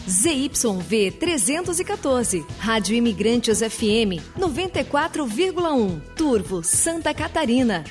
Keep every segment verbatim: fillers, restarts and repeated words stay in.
Z Y V trezentos e quatorze, Rádio Imigrantes F M noventa e quatro vírgula um, Turvo, Santa Catarina.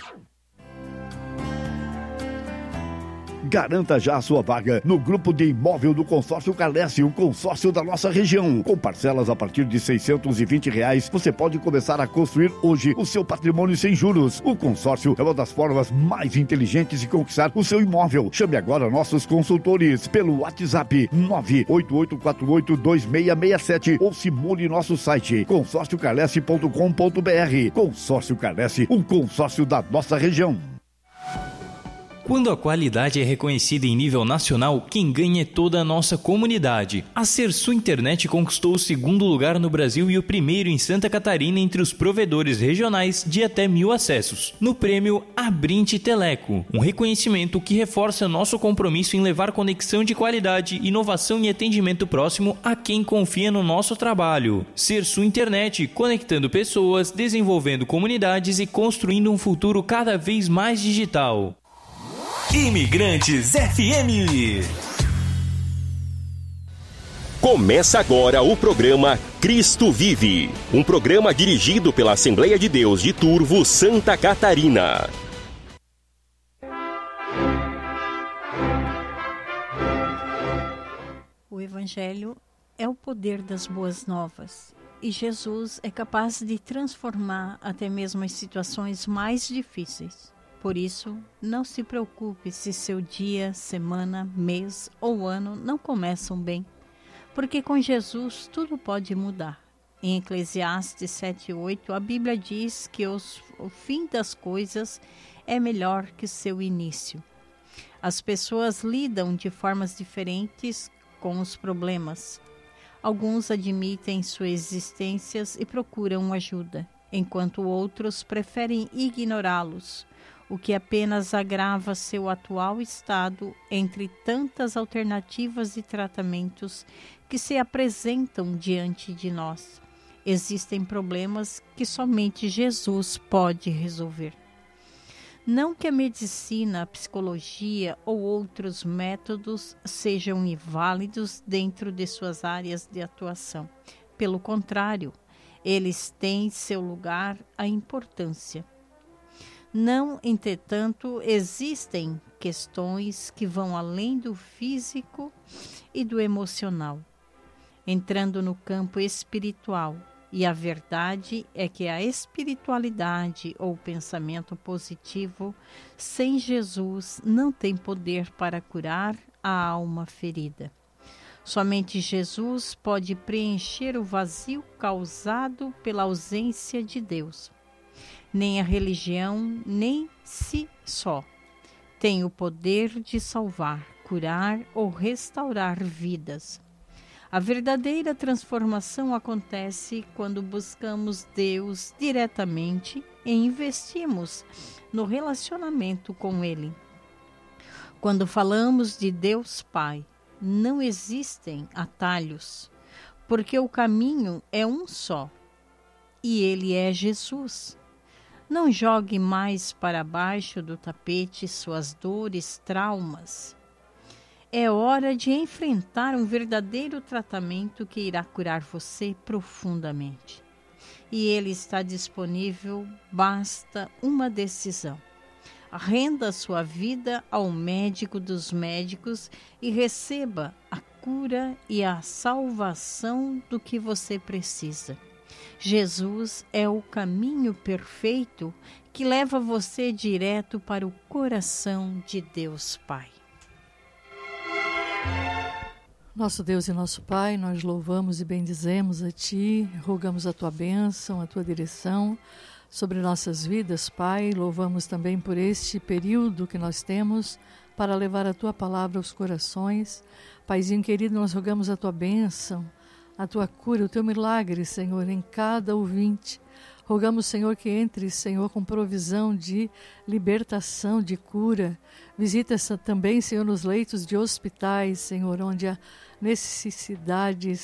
Garanta já a sua vaga no grupo de imóvel do Consórcio Carlesse, o consórcio da nossa região. Com parcelas a partir de seiscentos e vinte reais, você pode começar a construir hoje o seu patrimônio sem juros. O consórcio é uma das formas mais inteligentes de conquistar o seu imóvel. Chame agora nossos consultores pelo WhatsApp nove oito oito quatro oito dois seis seis sete ou simule nosso site consórcio carlesse ponto com ponto b r. Consórcio Carlesse, um consórcio da nossa região. Quando a qualidade é reconhecida em nível nacional, quem ganha é toda a nossa comunidade. A Sersu Internet conquistou o segundo lugar no Brasil e o primeiro em Santa Catarina entre os provedores regionais de até mil acessos, no prêmio Abrinte Teleco, um reconhecimento que reforça nosso compromisso em levar conexão de qualidade, inovação e atendimento próximo a quem confia no nosso trabalho. Sersu Internet, conectando pessoas, desenvolvendo comunidades e construindo um futuro cada vez mais digital. Imigrantes F M. Começa agora o programa Cristo Vive, um programa dirigido pela Assembleia de Deus de Turvo, Santa Catarina. O Evangelho é o poder das boas novas e Jesus é capaz de transformar até mesmo as situações mais difíceis. Por isso, não se preocupe se seu dia, semana, mês ou ano não começam bem, porque com Jesus tudo pode mudar. Em Eclesiastes sete, oito, a Bíblia diz que os, o fim das coisas é melhor que seu início. As pessoas lidam de formas diferentes com os problemas. Alguns admitem suas existências e procuram ajuda, enquanto outros preferem ignorá-los, o que apenas agrava seu atual estado entre tantas alternativas e tratamentos que se apresentam diante de nós. Existem problemas que somente Jesus pode resolver. Não que a medicina, a psicologia ou outros métodos sejam inválidos dentro de suas áreas de atuação. Pelo contrário, eles têm seu lugar a importância. Não, entretanto, existem questões que vão além do físico e do emocional, entrando no campo espiritual. E a verdade é que a espiritualidade ou pensamento positivo sem Jesus não tem poder para curar a alma ferida. Somente Jesus pode preencher o vazio causado pela ausência de Deus. Nem a religião, nem si só, tem o poder de salvar, curar ou restaurar vidas. A verdadeira transformação acontece quando buscamos Deus diretamente e investimos no relacionamento com Ele. Quando falamos de Deus Pai, não existem atalhos, porque o caminho é um só, e Ele é Jesus. Não jogue mais para baixo do tapete suas dores, traumas. É hora de enfrentar um verdadeiro tratamento que irá curar você profundamente. E ele está disponível, basta uma decisão. Renda sua vida ao médico dos médicos e receba a cura e a salvação do que você precisa. Jesus é o caminho perfeito que leva você direto para o coração de Deus Pai. Nosso Deus e nosso Pai, nós louvamos e bendizemos a Ti, rogamos a Tua bênção, a Tua direção sobre nossas vidas, Pai. Louvamos também por este período que nós temos para levar a Tua palavra aos corações. Paizinho querido, nós rogamos a Tua bênção, a Tua cura, o Teu milagre, Senhor, em cada ouvinte. Rogamos, Senhor, que entre, Senhor, com provisão de libertação, de cura. Visita também, Senhor, nos leitos de hospitais, Senhor, onde há necessidades